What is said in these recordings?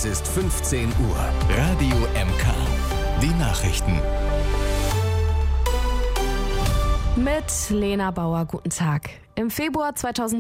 Es ist 15 Uhr. Radio MK. Die Nachrichten. Mit Lena Bauer, guten Tag. Im Februar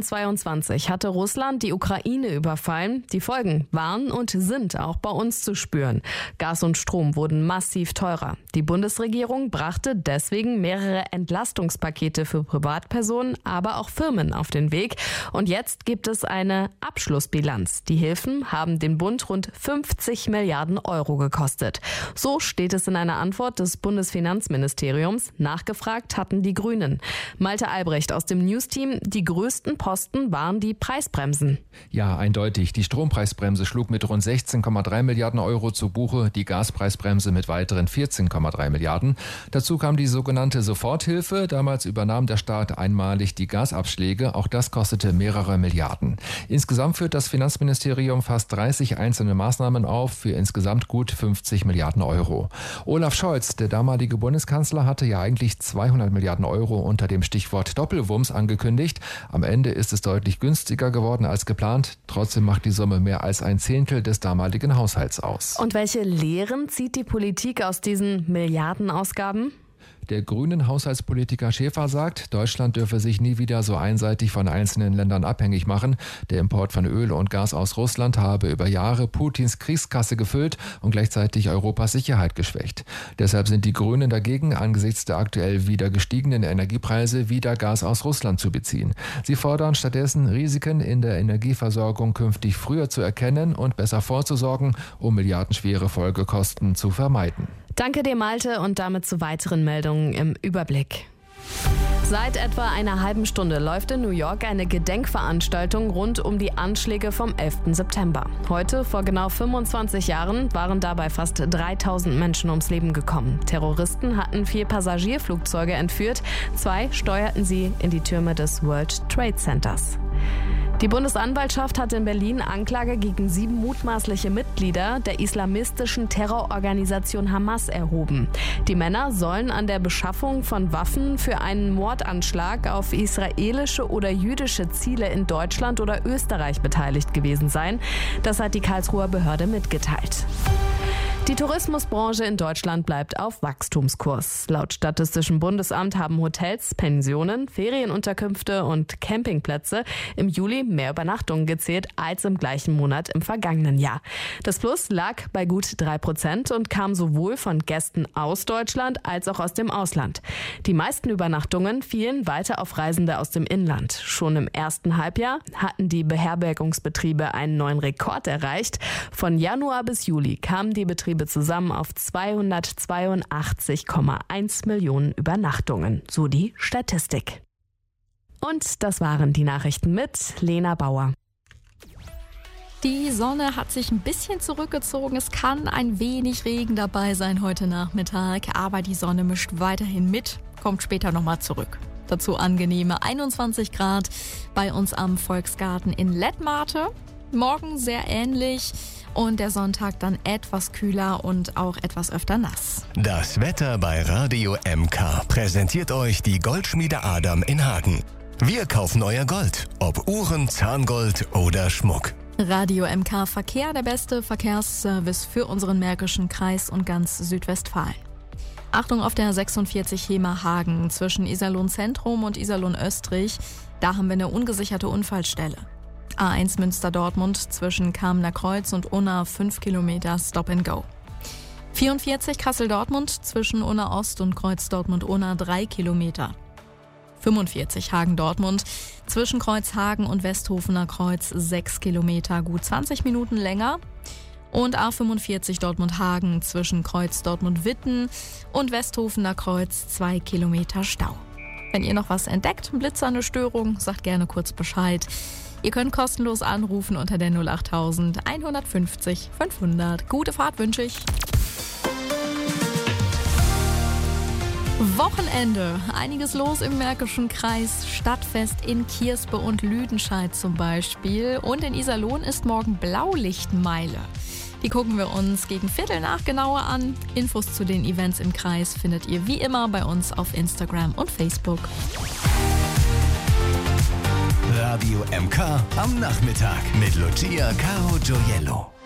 2022 hatte Russland die Ukraine überfallen. Die Folgen waren und sind auch bei uns zu spüren. Gas und Strom wurden massiv teurer. Die Bundesregierung brachte deswegen mehrere Entlastungspakete für Privatpersonen, aber auch Firmen auf den Weg. Und jetzt gibt es eine Abschlussbilanz. Die Hilfen haben den Bund rund 50 Milliarden Euro gekostet. So steht es in einer Antwort des Bundesfinanzministeriums. Nachgefragt hatten die Grünen. Malte Albrecht aus dem Newsteam. Die größten Posten waren die Preisbremsen. Ja, eindeutig. Die Strompreisbremse schlug mit rund 16,3 Milliarden Euro zu Buche, die Gaspreisbremse mit weiteren 14,3 Milliarden. Dazu kam die sogenannte Soforthilfe. Damals übernahm der Staat einmalig die Gasabschläge. Auch das kostete mehrere Milliarden. Insgesamt führt das Finanzministerium fast 30 einzelne Maßnahmen auf für insgesamt gut 50 Milliarden Euro. Olaf Scholz, der damalige Bundeskanzler, hatte ja eigentlich 200 Milliarden Euro unter dem Stichwort Doppelwumms angekündigt. Am Ende ist es deutlich günstiger geworden als geplant. Trotzdem macht die Summe mehr als ein Zehntel des damaligen Haushalts aus. Und welche Lehren zieht die Politik aus diesen Milliardenausgaben? Der grünen Haushaltspolitiker Schäfer sagt, Deutschland dürfe sich nie wieder so einseitig von einzelnen Ländern abhängig machen. Der Import von Öl und Gas aus Russland habe über Jahre Putins Kriegskasse gefüllt und gleichzeitig Europas Sicherheit geschwächt. Deshalb sind die Grünen dagegen, angesichts der aktuell wieder gestiegenen Energiepreise wieder Gas aus Russland zu beziehen. Sie fordern stattdessen, Risiken in der Energieversorgung künftig früher zu erkennen und besser vorzusorgen, um milliardenschwere Folgekosten zu vermeiden. Danke dir, Malte, und damit zu weiteren Meldungen im Überblick. Seit etwa einer halben Stunde läuft in New York eine Gedenkveranstaltung rund um die Anschläge vom 11. September. Heute, vor genau 25 Jahren, waren dabei fast 3000 Menschen ums Leben gekommen. Terroristen hatten 4 Passagierflugzeuge entführt. 2 steuerten sie in die Türme des World Trade Centers. Die Bundesanwaltschaft hat in Berlin Anklage gegen 7 mutmaßliche Mitglieder der islamistischen Terrororganisation Hamas erhoben. Die Männer sollen an der Beschaffung von Waffen für einen Mordanschlag auf israelische oder jüdische Ziele in Deutschland oder Österreich beteiligt gewesen sein. Das hat die Karlsruher Behörde mitgeteilt. Die Tourismusbranche in Deutschland bleibt auf Wachstumskurs. Laut Statistischem Bundesamt haben Hotels, Pensionen, Ferienunterkünfte und Campingplätze im Juli mehr Übernachtungen gezählt als im gleichen Monat im vergangenen Jahr. Das Plus lag bei gut 3% und kam sowohl von Gästen aus Deutschland als auch aus dem Ausland. Die meisten Übernachtungen fielen weiter auf Reisende aus dem Inland. Schon im ersten Halbjahr hatten die Beherbergungsbetriebe einen neuen Rekord erreicht. Von Januar bis Juli kamen die Betriebe zusammen auf 282,1 Millionen Übernachtungen, so die Statistik. Und das waren die Nachrichten mit Lena Bauer. Die Sonne hat sich ein bisschen zurückgezogen. Es kann ein wenig Regen dabei sein heute Nachmittag, aber die Sonne mischt weiterhin mit, kommt später nochmal zurück. Dazu angenehme 21 Grad bei uns am Volksgarten in Lettmate. Morgen sehr ähnlich. Und der Sonntag dann etwas kühler und auch etwas öfter nass. Das Wetter bei Radio MK präsentiert euch die Goldschmiede Adam in Hagen. Wir kaufen euer Gold, ob Uhren, Zahngold oder Schmuck. Radio MK Verkehr, der beste Verkehrsservice für unseren Märkischen Kreis und ganz Südwestfalen. Achtung auf der 46 Hemer-Hagen zwischen Iserlohn Zentrum und Iserlohn Österreich. Da haben wir eine ungesicherte Unfallstelle. A1 Münster-Dortmund zwischen Kamener Kreuz und Unna 5 Kilometer Stop and Go. 44 Kassel-Dortmund zwischen Unna Ost und Kreuz Dortmund-Unna 3 Kilometer. 45 Hagen-Dortmund zwischen Kreuzhagen und Westhofener Kreuz 6 Kilometer, gut 20 Minuten länger. Und A45 Dortmund-Hagen zwischen Kreuz Dortmund-Witten und Westhofener Kreuz 2 Kilometer Stau. Wenn ihr noch was entdeckt, ein Blitzer, eine Störung, sagt gerne kurz Bescheid. Ihr könnt kostenlos anrufen unter der 08000 150 500. Gute Fahrt wünsche ich. Wochenende. Einiges los im Märkischen Kreis. Stadtfest in Kierspe und Lüdenscheid zum Beispiel. Und in Iserlohn ist morgen Blaulichtmeile. Die gucken wir uns gegen 15:15 genauer an. Infos zu den Events im Kreis findet ihr wie immer bei uns auf Instagram und Facebook. Radio MK am Nachmittag mit Lucia Caro Gioiello.